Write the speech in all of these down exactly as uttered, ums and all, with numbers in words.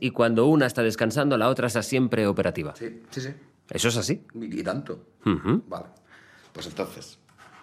y cuando una está descansando, la otra está siempre operativa. Sí, sí, sí. ¿Eso es así? Y, y tanto. Uh-huh. Vale. Pues entonces...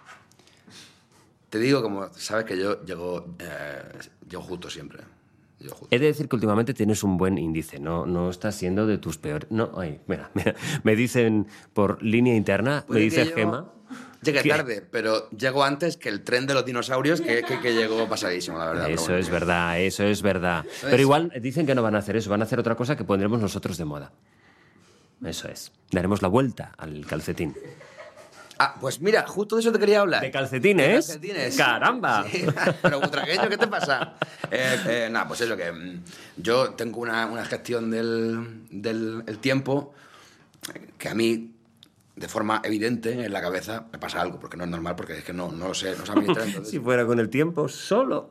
Te digo, como sabes que yo llego, eh, llego justo siempre. Llego justo. He de decir que últimamente tienes un buen índice, no, no estás siendo de tus peores... No, ay, mira, mira, me dicen por línea interna, Puede me dice que yo Gema... Llegué que- tarde, pero llego antes que el tren de los dinosaurios, que, que, que llegó pasadísimo, la verdad. Eso pero bueno, es que- verdad, eso es verdad. Pero igual dicen que no van a hacer eso, van a hacer otra cosa que pondremos nosotros de moda. Eso es. Daremos la vuelta al calcetín. Ah, pues mira, justo de eso te quería hablar. ¿De calcetines? De calcetines. ¡Caramba! Sí, pero butragueño, ¿qué te pasa? Eh, eh, nada, pues eso, que mm, yo tengo una, una gestión del, del el tiempo que a mí, de forma evidente, en la cabeza me pasa algo, porque no es normal, porque es que no, no lo sé, no sé administrar. Entonces, Si fuera con el tiempo, solo.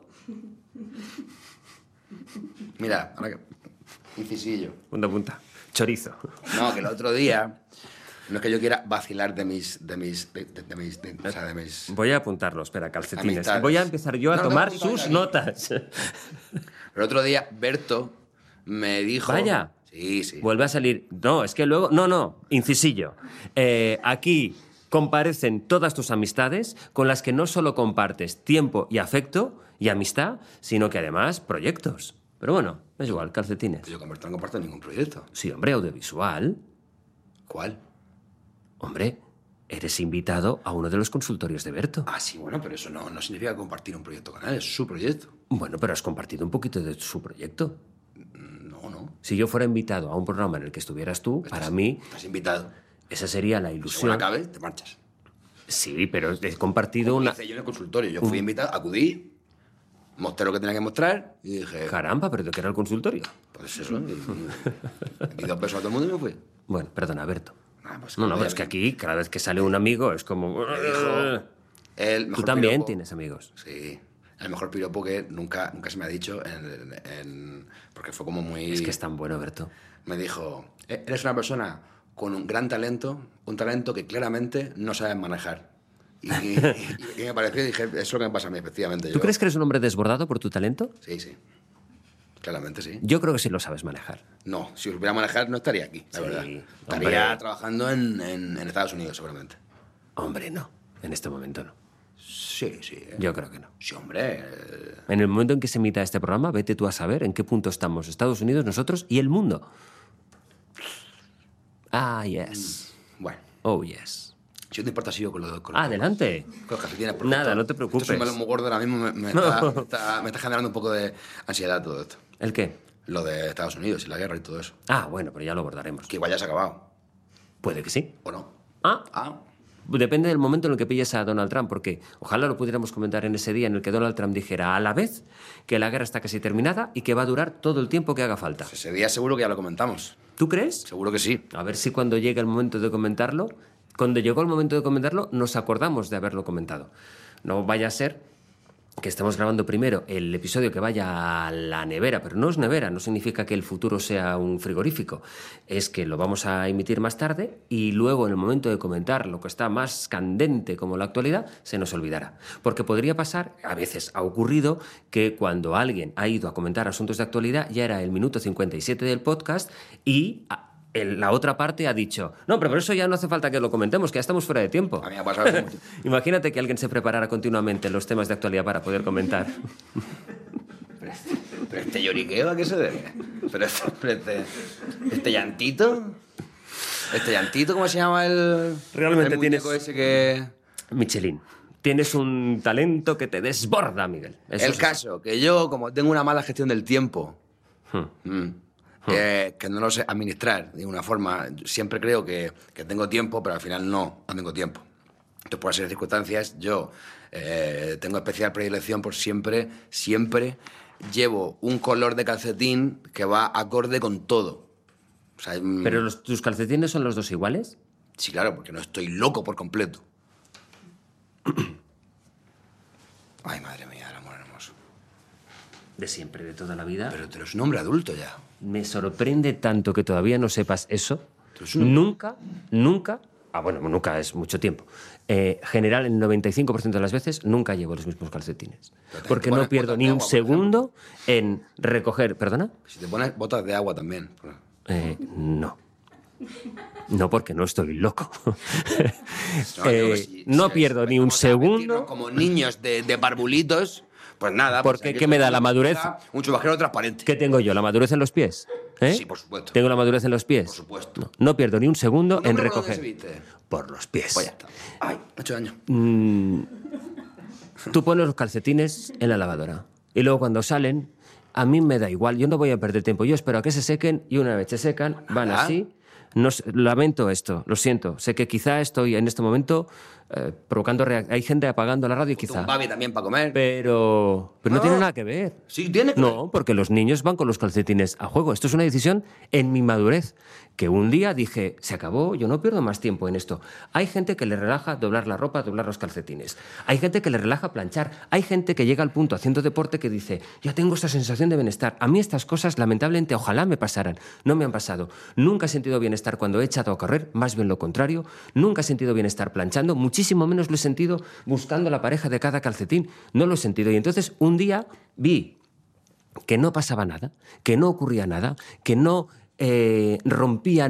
mira, ahora que... Incisillo. Punta, punta. Chorizo. No, que el otro día... No es que yo quiera vacilar de mis... De mis, de, de- de mis de- o sea, de mis... Voy a apuntarlo, espera, calcetines. Amistades. Voy a empezar yo a No, no, tomar no, no, sus no, no. notas. El otro día, Berto me dijo... Vaya. Sí, sí. Vuelve a salir. No, es que luego. No, no, incisillo. Eh, aquí comparecen todas tus amistades con las que no solo compartes tiempo y afecto y amistad, sino que además proyectos. Pero bueno, es igual, calcetines. Yo con Berto no comparto ningún proyecto. Sí, hombre, audiovisual. ¿Cuál? Hombre, eres invitado a uno de los consultorios de Berto. Ah, sí, bueno, pero eso no, no significa compartir un proyecto con él, es su proyecto. Bueno, pero has compartido un poquito de su proyecto. No, no. Si yo fuera invitado a un programa en el que estuvieras tú, para mí, Estás invitado. esa sería la Según ilusión. acabe, te marchas. Sí, pero he compartido Como una... hice yo en el consultorio. Yo fui invitado, acudí, mostré lo que tenía que mostrar y dije... Caramba, pero ¿de qué era el consultorio? Pues eso, y, y, y dos besos a todo el mundo y me fui. Bueno, perdona, Berto. Ah, pues No, no, me- pero es que aquí, cada vez que sale un amigo, es como... me dijo el Tú mejor también piropo- tienes amigos. Sí, el mejor piropo que nunca, nunca se me ha dicho, en, en- porque fue como muy... Es que es tan bueno, Berto. Me dijo, "E- eres una persona con un gran talento, un talento que claramente no sabes manejar. Y, y- y me pareció y dije, eso es lo que me pasa a mí, efectivamente. ¿Tú yo- crees que eres un hombre desbordado por tu talento? Sí, sí. Claramente sí. Yo creo que sí lo sabes manejar. No, si supiera manejar no estaría aquí, la Sí, verdad. hombre. Estaría trabajando en, en- en Estados Unidos, seguramente. Hombre, no. En este momento no. Sí, sí. ¿eh? Yo creo que no. Sí, hombre. eh, En el momento en que se emita este programa, vete tú a saber en qué punto estamos Estados Unidos, nosotros y el mundo. Ah, yes. Bueno, Oh, yes. si no te importa, sigo con, lo, con, Adelante. con los calcetines. porque Nada, esto- no te preocupes. Esto es un melón muy gordo ahora mismo, me, me está, me está- me está generando un poco de ansiedad todo esto. ¿El qué? Lo de Estados Unidos y la guerra y todo eso. Ah, bueno, pero ya lo abordaremos. Que igual ya se ha acabado, Puede que sí. ¿o no? Ah, Ah, depende del momento en el que pilles a Donald Trump, porque ojalá lo pudiéramos comentar en ese día en el que Donald Trump dijera a la vez que la guerra está casi terminada y que va a durar todo el tiempo que haga falta. pues ese día seguro que ya lo comentamos. ¿Tú crees? Seguro que sí. A ver si cuando llegue el momento de comentarlo, cuando llegó el momento de comentarlo, nos acordamos de haberlo comentado. No vaya a ser que estemos grabando primero el episodio que vaya a la nevera, pero no es nevera, no significa que el futuro sea un frigorífico, es que lo vamos a emitir más tarde y luego en el momento de comentar lo que está más candente como la actualidad, se nos olvidará. Porque podría pasar, a veces ha ocurrido, que cuando alguien ha ido a comentar asuntos de actualidad ya era el minuto cincuenta y siete del podcast y a- el- la otra parte ha dicho, no, pero por eso ya no hace falta que lo comentemos, que ya estamos fuera de tiempo. A mí me ha pasado eso mucho. Imagínate que alguien se preparara continuamente los temas de actualidad para poder comentar. Pero este, pero este lloriqueo, ¿a qué se debe? Pero este, pero este, este llantito... Este llantito, ¿cómo se llama el... Realmente el muñeco tienes- ese que... Michelin, tienes un talento que te desborda, Miguel. Eso el es- caso, que yo, como tengo una mala gestión del tiempo, Hmm. mm, eh, que no lo sé administrar de ninguna forma, siempre creo que, que tengo tiempo, pero al final no, no tengo tiempo. Entonces, por esas circunstancias, yo eh, tengo especial predilección por siempre, siempre llevo un color de calcetín que va acorde con todo. O sea, mm, ¿Pero los- tus calcetines son los dos iguales? sí, claro, porque no estoy loco por completo. Ay, madre mía, el amor hermoso. De siempre, de toda la vida. Pero te es un hombre adulto ya. Me sorprende tanto que todavía no sepas eso. Tú eres un- Nunca, nunca Ah, bueno, nunca es mucho tiempo. Eh, general, el noventa y cinco por ciento de las veces nunca llevo los mismos calcetines. Porque no pierdo ni un segundo en recoger... ¿Perdona? Si te pones botas de agua también. Eh, no. No, porque no estoy loco. No, eh, si, no si, pierdo si ni un segundo. Como niños de, de barbulitos, pues nada. Porque pues, ¿qué me da la madurez? Un chubasquero transparente. ¿Qué tengo yo? ¿La madurez en los pies? ¿Eh? Sí, por supuesto. ¿Tengo la madurez en los pies? Por supuesto. No, no pierdo ni un segundo ¿No en me recoger. se viste? Por los pies. Pues ya está. Ay, ocho años. Mm, tú pones los calcetines en la lavadora y luego cuando salen, a mí me da igual. Yo no voy a perder tiempo. Yo espero a que se sequen y una vez se secan, van Nada. así. No, lamento esto, lo siento. Sé que quizá estoy en este momento eh, provocando... Reac- Hay gente apagando la radio, quizá. Un babi también para comer. Pero, pero no No. tiene nada que ver. Sí, tiene que ver. No, porque los niños van con los calcetines a juego. Esto es una decisión en mi madurez. Que un día dije, se acabó, yo no pierdo más tiempo en esto. Hay gente que le relaja doblar la ropa, doblar los calcetines. Hay gente que le relaja planchar. Hay gente que llega al punto haciendo deporte que dice, ya tengo esta sensación de bienestar. A mí estas cosas, lamentablemente, ojalá me pasaran. No me han pasado. Nunca he sentido bienestar cuando he echado a correr, más bien lo contrario. Nunca he sentido bienestar planchando, muchísimo menos lo he sentido buscando la pareja de cada calcetín. No lo he sentido. Y entonces un día vi que no pasaba nada, que no ocurría nada, que no eh, rompía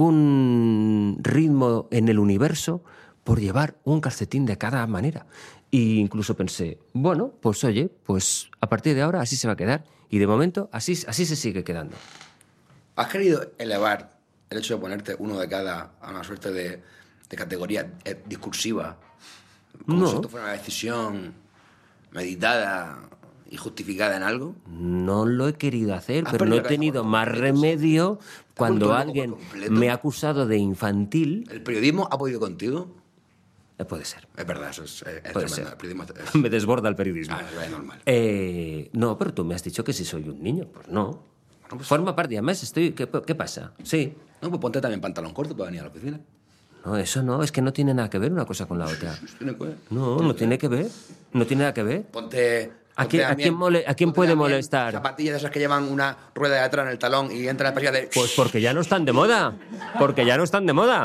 ningún ritmo en el universo por llevar un calcetín de cada manera. E incluso pensé, bueno, pues oye, pues a partir de ahora así se va a quedar. Y de momento así, así se sigue quedando. ¿Has querido elevar el hecho de ponerte uno de cada a una suerte de, de categoría eh, discursiva? Como No. si esto fuera una decisión meditada y justificada en algo. No lo he querido hacer, Has pero no he perdido la cabeza tenido por más completo, remedio cuando vuelto loco alguien por completo. me ha acusado de infantil. ¿El periodismo ha podido contigo? Eh, Puede ser. Es verdad, eso es, es Puede tremendo. ser. El periodismo es, Me desborda el periodismo. ah, es normal. Eh, no, pero tú me has dicho que si soy un niño. Pues no. pues- Forma parte, además estoy... ¿Qué, qué pasa? Sí. No, pues ponte también pantalón corto para venir a la oficina. No, eso no, es que no tiene nada que ver una cosa con la otra. Tiene que ver. No, no tiene que ver. No tiene nada que ver. Ponte... ¿A ponte quién- a también- quién mole- a quién ponte puede también molestar? Zapatillas de esas que llevan una rueda de atrás en el talón y entra la pasilla de... Pues porque ya no están de moda. Porque ya no están de moda.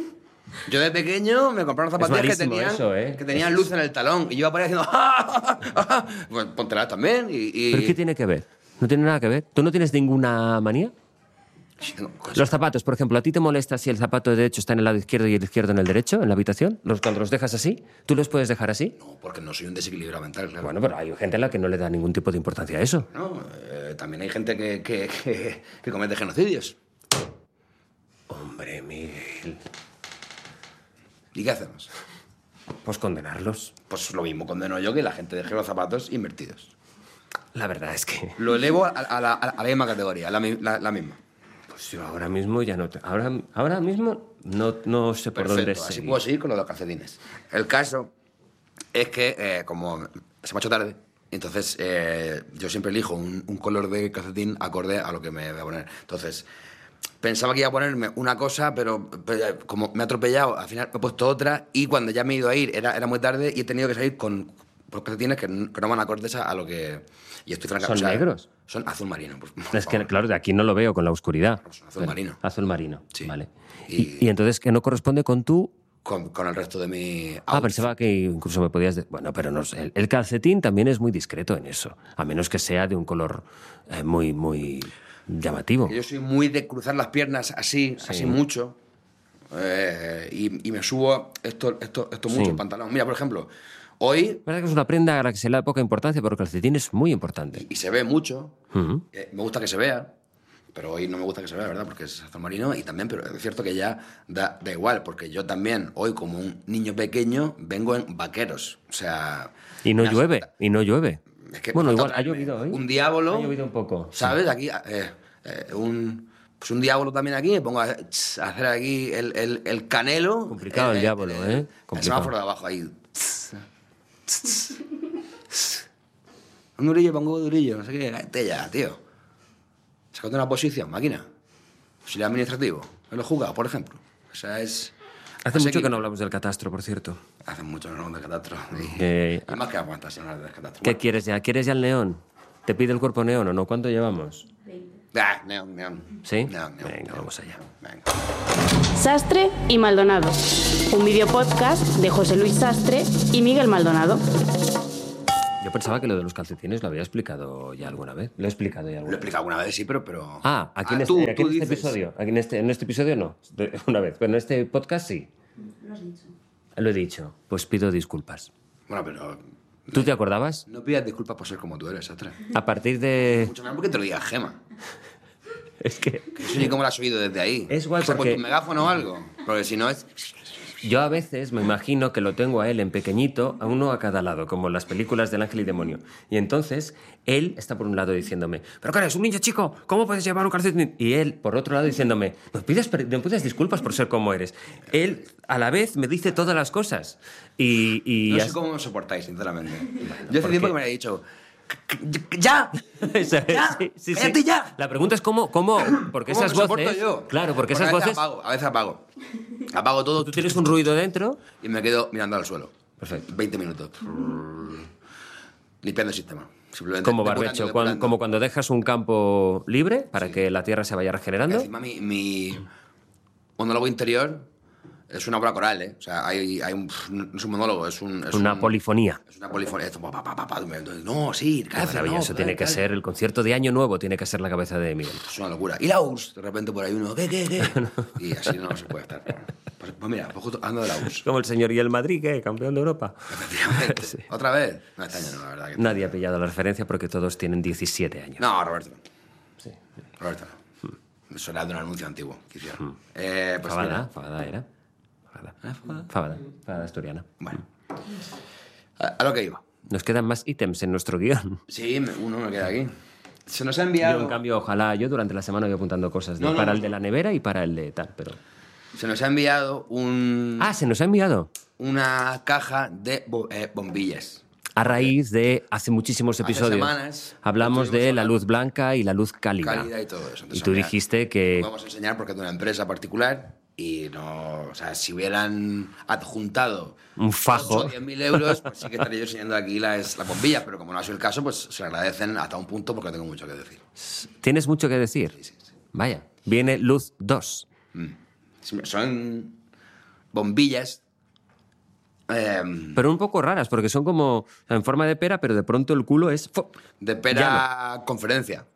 Yo de pequeño me compraron zapatillas que malísimo tenían, eso, ¿eh? que tenían luz en el talón y yo iba por ahí haciendo... Pues póntelas también y... y... ¿Pero qué tiene que ver? No tiene nada que ver. ¿Tú no tienes ninguna manía? Sí, tengo cosas. Los zapatos, por ejemplo, ¿a ti te molesta si el zapato derecho está en el lado izquierdo y el izquierdo en el derecho, en la habitación? Los, cuando los dejas así, ¿tú los puedes dejar así? No, porque no soy un desequilibrio mental, claro. Bueno, pero hay gente a la que no le da ningún tipo de importancia a eso. No, eh, también hay gente que, que, que, que comete genocidios. Hombre, Miguel. ¿Y qué hacemos? Pues condenarlos. Pues lo mismo condeno yo que la gente deje los zapatos invertidos. La verdad es que... Lo elevo a, a la, a la misma categoría, la, mi- la, la misma. Pues yo ahora mismo ya no... Te, ahora, ahora mismo no, no sé por dónde Perfecto, así seguir. puedo seguir con los dos calcetines. El caso es que, eh, como se me ha hecho tarde, entonces eh, yo siempre elijo un, un color de calcetín acorde a lo que me voy a poner. Entonces, pensaba que iba a ponerme una cosa, pero, pero como me ha atropellado, al final me he puesto otra y cuando ya me he ido a ir era, era muy tarde y he tenido que salir con los calcetines que, no- que no van acordes a, a lo que... Y estoy franca, ¿Son negros? Son azul marino. Por, por Es que, favor. claro, de aquí no lo veo con la oscuridad. Son azul marino. Azul marino, Sí. vale. Y- Y, y entonces, ¿que no corresponde con tú? Con, con el resto de mi... Ah, outfit. pensaba que incluso me podías... de- Bueno, pero no sé. El, el calcetín también es muy discreto en eso. A menos que sea de un color eh, muy, muy llamativo. Yo soy muy de cruzar las piernas así, así mucho. eh, y, y me subo esto, esto, esto mucho Sí. el pantalón. Mira, por ejemplo, hoy, La verdad que es una prenda a la que se le da poca importancia, pero el calcetín es muy importante. y se ve mucho, Ujú. eh, me gusta que se vea, pero hoy no me gusta que se vea, ¿verdad? Porque es azul marino y también, pero es cierto que ya da, da igual, porque yo también, hoy como un niño pequeño, vengo en vaqueros. O sea... Y no me hace llueve, falta- y no llueve. Es que Bueno, me igual, falta ¿ha traerme llovido hoy? Un diablo. Ha llovido un poco. ¿Sabes? Aquí, eh, eh, un, pues un diablo también aquí. Me pongo a, tss, a hacer aquí el, el, el canelo. Complicado el diablo, ¿eh? El Complicado. semáforo de abajo ahí. Tss, tss, tss. Un durillo, pongo un durillo, no sé qué. Cállate ya, tío. Sácate una posición, máquina. Auxiliar administrativo. En los juzgados, por ejemplo. O sea, es... Hace así mucho que no hablamos del catastro, por cierto. Hace mucho que no hablamos de catastro. Y, Eh, y más que aguantas sin hablar de catastro. ¿Qué quieres ya? ¿Quieres ya el neón? ¿Te pide el cuerpo neón o no? ¿Cuánto llevamos? Ah, neón, neón. ¿Sí? Neón, neón, Venga, neón. vamos allá. Venga. Sastre y Maldonado. Un videopodcast de José Luis Sastre y Miguel Maldonado. Yo pensaba que lo de los calcetines lo había explicado ya alguna vez. Lo he explicado ya Lo he alguna vez. explicado alguna vez, sí, pero... pero... Ah, aquí en, Ah, este, tú- aquí tú en este dices. episodio. Aquí en este, en este episodio no, de- una vez. Pero en este podcast sí. Lo has dicho. Lo he dicho. Pues pido disculpas. Bueno, pero... ¿Tú te acordabas? No pidas disculpas por ser como tú eres, Sastre. A partir de... Mucho menos porque te lo diga Gema. Es que Que eso ni cómo lo has oído desde ahí. Es guay ¿Se ha porque- puesto un megáfono o algo? Porque si no es... yo a veces me imagino que lo tengo a él en pequeñito, a uno a cada lado, como en las películas del ángel y demonio. Y entonces él está por un lado diciéndome, pero que eres un niño chico, ¿cómo puedes llevar un calcetín? Y él por otro lado diciéndome, no pides, per- no pides disculpas por ser como eres. Él a la vez me dice todas las cosas. Y, y No sé as- cómo me soportáis, sinceramente. ¿por Yo hace tiempo qué? que me había dicho... ¡Ya! Eso es, ¡Ya! sí, sí, sí. ¡Cállate ya! La pregunta es cómo, cómo porque ¿Cómo esas me soporto voces... yo? Claro, porque Pues esas a veces voces... apago, a veces apago. Apago todo Tú tienes un ruido dentro... y me quedo mirando al suelo. Perfecto. veinte minutos. Limpiando el sistema. Simplemente Como depurando, barbecho, cuan- depurando. como cuando dejas un campo libre para que la tierra se vaya regenerando. Encima mi, mi monólogo interior es una obra coral, ¿eh? O sea, hay, hay un, no es un monólogo, es, un, es Una un- polifonía. Es una polifonía. Esto, pa, pa, pa, pa, pa, no, sí, Qué gracias, maravilla, no, eso tal, tiene que tal. ser el concierto de Año Nuevo, tiene que ser la cabeza de Miguel. Es una locura. Y la U R S S, de repente por ahí uno, ¿qué, qué, qué? Y así no se puede estar. Pues, pues mira, pues justo ando de la U R S S. Como el señor y el Madrid, ¿qué? Campeón de Europa. Efectivamente. Sí. ¿Otra vez? No, este año no, la verdad. Que Nadie ha pillado la referencia porque todos tienen diecisiete años. No, Roberto no. Sí. Roberto no. Me suena de un anuncio antiguo que hicieron. Eh, pues Fabada, mira. Fabada era. Fabada. ¿Eh, Fabada? Fabada, Fabada asturiana. Bueno. A, a lo que iba. Nos quedan más ítems en nuestro guión. Sí, me- uno me queda aquí. Se nos ha Yo, enviado... en cambio, ojalá, yo durante la semana voy apuntando cosas de- No, no, para no. el de la nevera y para el de tal, pero... Se nos ha enviado un, Ah, se nos ha enviado. una caja de bo- eh, bombillas. A raíz de hace muchísimos Hace episodios. semanas hablamos de estuvimos la hablando. luz blanca y la luz cálida. Cálida y todo eso. Entonces, Y tú mira, dijiste que... Vamos a enseñar porque es de una empresa particular y no... O sea, si hubieran adjuntado... Un fajo. ocho o diez mil euros, pues sí que estaría yo enseñando aquí las, las bombillas, pero como no ha sido el caso, pues se agradecen hasta un punto porque tengo mucho que decir. ¿Tienes mucho que decir? Sí, sí, sí. Vaya. Viene luz dos. Son bombillas... eh, Pero un poco raras, porque son como en forma de pera, pero de pronto el culo es... ¡fu! de pera conferencia.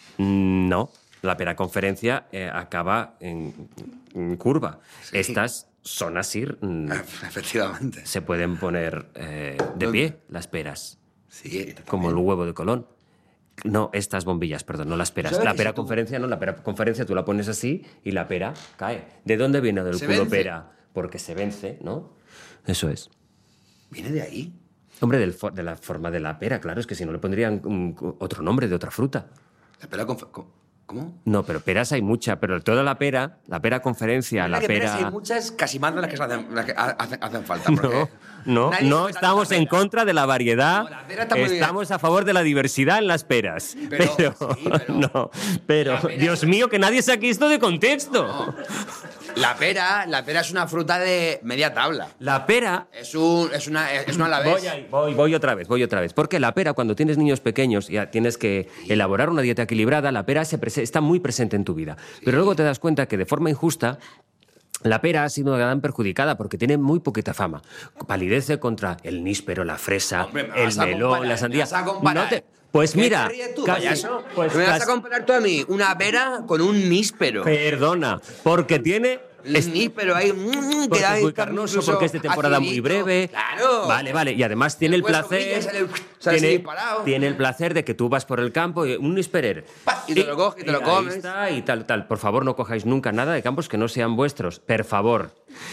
Mm, No, la pera conferencia eh, acaba en, en curva. Sí. Estas son así, mm, Efectivamente. se pueden poner eh, de pie las peras, Sí. como el huevo de Colón. No, estas bombillas, perdón, no las peras. ¿Sabes La que pera si tú- conferencia no, la pera conferencia tú la pones así y la pera cae. ¿De dónde viene del Se culo vence. pera? Porque se vence, ¿no? Eso es. ¿Viene de ahí? Hombre, del fo- de la forma de la pera, claro, es que si no le pondrían mm, otro nombre de otra fruta. La pera confer- co- ¿Cómo? No, pero peras hay mucha, pero toda la pera, la pera conferencia, la que peras pera... hay muchas, casi más de las que, se hacen, las que ha- hacen, hacen falta. No, porque no, nadie no come estamos tanta en pera. contra de la variedad, No, la pera está muy bien. estamos a favor de la diversidad en las peras. Pero- Pero, sí, pero- no, pero, La pera- Dios mío, que nadie saque esto de contexto. La pera, la pera es una fruta de media tabla. La pera... Es, un, es una es una alavés. Voy, ahí, voy, voy otra vez, voy otra vez. Porque la pera, cuando tienes niños pequeños y tienes que elaborar una dieta equilibrada, la pera se prese- está muy presente en tu vida. Pero luego te das cuenta que de forma injusta la pera ha sido una gran perjudicada porque tiene muy poquita fama. Palidece contra el níspero, la fresa, Hombre, me el vas a melón, comparar, la me sandía. vas a comparar. No te- Pues ¿Qué mira, te ríes tú, casi- payaso? pues ¿Me vas casi- a comparar tú a mí una pera con un níspero? Perdona, porque tiene... El níspero ahí, mm, Porque que es hay muy carnoso, incluso porque es de temporada muy acidito. breve. Claro. Vale, vale. Y además tiene el Después placer. brilla, sale- sale así tiene, disparado. tiene el placer de que tú vas por el campo y un nisperer. Pa, y te lo coges y te lo ahí comes. está, y tal, tal. Por favor, no cojáis nunca nada de campos que no sean vuestros. Per favor.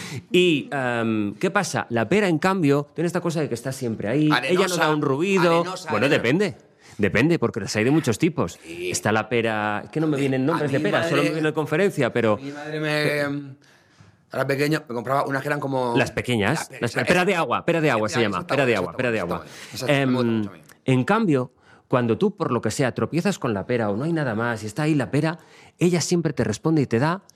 Y, em, ¿qué pasa? La pera, en cambio, tiene esta cosa de que está siempre ahí. Arenosa, Ella no da un ruido. arenosa, bueno, arenosa. depende. Depende, porque las hay de muchos tipos. Sí. Está la pera... Es que no me vienen nombres A de mi pera, madre- solo me viene de conferencia, pero... Mi madre me... Era pequeño, me compraba unas que eran como... Las pequeñas, La pera- las, esa- pera de agua, pera de agua esa- se esa llama, está pera de buena, agua, esa pera de está agua. buena, esa está buena. Esa me gusta Em, mucho a mí. en cambio, cuando tú, por lo que sea, tropiezas con la pera o no hay nada más y está ahí la pera, ella siempre te responde y te da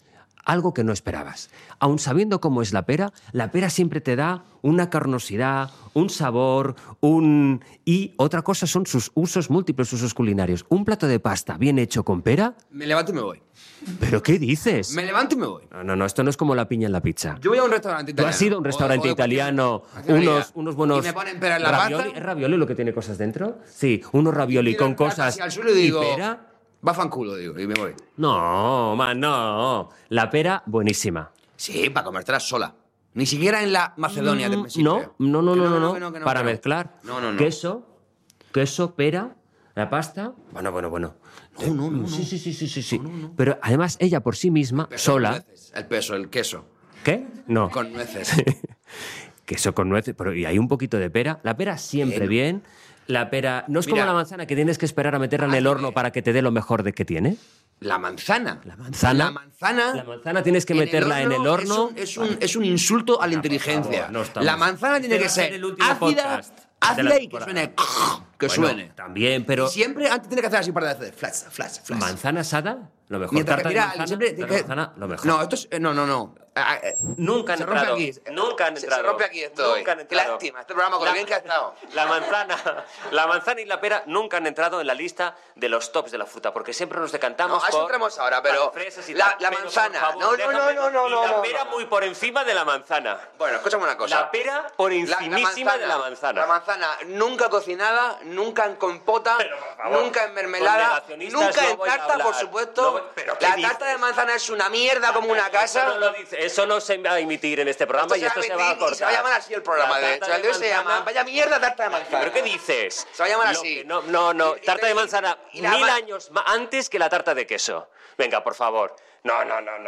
algo que no esperabas. Aun sabiendo cómo es la pera, la pera siempre te da una carnosidad, un sabor, un... Y otra cosa son sus usos múltiples, usos culinarios. Un plato de pasta bien hecho con pera... Me levanto y me voy. ¿Pero qué dices? Me levanto y me voy. No, no, no, esto no es como la piña en la pizza. Yo voy a un restaurante italiano. Tú has ido a un restaurante O- o- italiano, Hace una unos, idea. unos buenos... Y me ponen pera en la ravioli. pasta. ¿Es ravioli lo que tiene cosas dentro? Sí, unos ravioli Tiro con el plato cosas así al suelo y digo, pera... va fanculo, digo, y me voy. No, man, no. La pera, buenísima. Sí, para comértela sola. Ni siquiera en la Macedonia de Mm, Messi. no, no, no, Que no, no, no, que que para que no. mezclar. No, no, no. Queso, queso, pera, la pasta. Bueno, bueno, bueno. No, no, no, Sí, sí, sí, sí, sí, sí. Pero además ella por sí misma, Peso con sola... nueces. El peso, el queso. ¿Qué? No. Con nueces. Queso con nueces, pero y hay un poquito de pera. La pera siempre Bueno. bien. La pera... No es Mira. como la manzana que tienes que esperar a meterla en el Hazme. horno para que te dé lo mejor de que tiene. La manzana. La manzana. La manzana. La manzana tienes que en el meterla en el horno. Es un, es un, es un insulto a la inteligencia. favor, no estamos- La manzana tiene Este que va a ser ser el último ácida, podcast de ácida la y que temporada. suene. Que Bueno, suene. También, pero... Y siempre antes tiene que hacer así para hacer flash, flash, flash. Manzana asada, lo mejor. Mientras que, Tarta de mira, manzana, siempre tarta que- de manzana, lo mejor. No, esto es. eh, No, no, no. Ah, eh, Nunca han se rompe entrado. aquí. Nunca han Se- entrado. Se rompe aquí esto. hoy. Nunca han Qué entrado. lástima. Este programa con lo La- bien que ha estado. La manzana, la manzana y la pera nunca han entrado en la lista de los tops de la fruta, porque siempre nos decantamos No, a eso por entramos ahora, pero las fresas y la- tal. la Pero, manzana. por favor, No, no, déjame- no, no, y no, la no, pera no. muy por encima de la manzana. Bueno, escúchame una cosa. La pera por encimísima de la manzana. La manzana nunca cocinada, nunca en compota, Pero, por favor, nunca en con mermelada, negacionistas nunca no en voy a tarta, hablar. por supuesto. No voy- ¿pero qué la dices? tarta de manzana es una mierda como una casa. Eso no, lo dice- eso no se va a emitir en este programa y esto se va a emitir y cortar. se va a llamar así el programa, La de tarta hecho. El de hoy se manzana- llama Vaya mierda tarta de manzana. ¿Pero qué dices? Se va a llamar Lo así. que No, no, no. Y- y- Tarta de y- manzana y la mil ma- años ma- antes que la tarta de queso. Venga, por favor. No, no, no,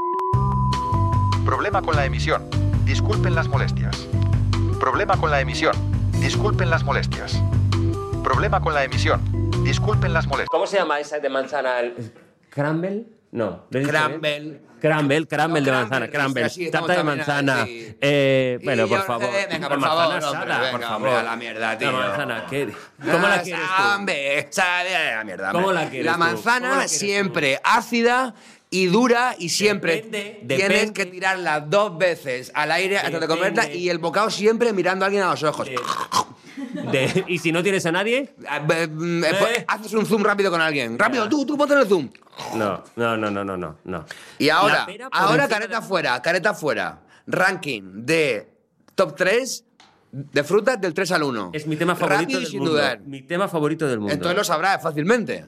no. Problema con la emisión. Disculpen las molestias. Problema con la emisión. Disculpen las molestias. Problema con la emisión. Disculpen las molestias. ¿Cómo se llama esa de manzana? ¿El- ¿Crumble? No. ¿lo he dicho bien? Crumble. Crumble, crumble No, de crumble, manzana, sí, crumble. sí, estamos Tarta de también manzana. así. Eh, bueno, Y por yo- favor. eh, venga, La por manzana favor, asada, hombre, por venga, favor. hombre, a la mierda, tío. La manzana, ¿qué? ¿Cómo la quieres tú? Hombre, sabe a la mierda. ¿Cómo hombre. la quieres La tú? ¿Cómo la manzana quieres tú? siempre ácida y dura y siempre Depende, tienes depende. que tirarla dos veces al aire antes de Depende. comerla y el bocado siempre mirando a alguien a los ojos. De- de- ¿Y si no tienes a nadie? Ah, be- mm, eh, Eh. pues, Haces un zoom rápido con alguien. Rápido, Ya. tú, tú ponte en el zoom. No, no, no, no, no, no. no. Y ahora, La pera por ahora encima careta de- fuera, careta fuera. Ranking de top tres de frutas del tres al uno. Es mi tema favorito Rápido y del sin mundo. dudar. Mi tema favorito del mundo. Entonces lo sabrás fácilmente.